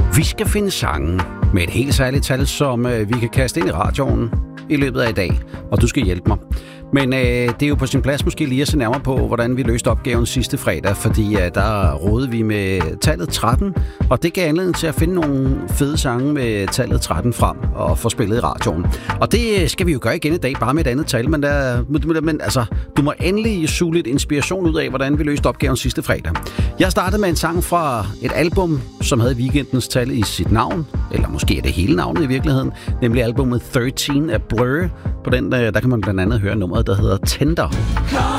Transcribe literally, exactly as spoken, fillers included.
Vi skal finde sange med et helt særligt tal, som øh, vi kan kaste ind i radioen i løbet af i dag, og du skal hjælpe mig. Men øh, det er jo på sin plads måske lige at se nærmere på, hvordan vi løste opgaven sidste fredag, fordi øh, der rådede vi med tallet tretten, og det gav anledning til at finde nogle fede sange med tallet tretten frem og få spillet i radioen. Og det skal vi jo gøre igen i dag, bare med et andet tal, men, der, men altså, du må endelig suge lidt inspiration ud af, hvordan vi løste opgaven sidste fredag. Jeg startede med en sang fra et album, som havde weekendens tal i sit navn, eller måske er det hele navnet i virkeligheden, nemlig albumet tretten af Blur. På den, der kan man blandt andet høre nummeret, der hedder Tender.